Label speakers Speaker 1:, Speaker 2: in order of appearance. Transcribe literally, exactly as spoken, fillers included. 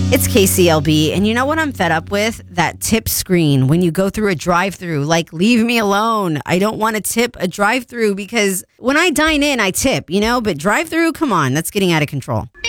Speaker 1: It's K C L B, and you know what I'm fed up with? That tip screen when you go through a drive-thru. Like, leave me alone. I don't want to tip a drive-thru because when I dine in, I tip, you know? But drive-thru, come on, that's getting out of control.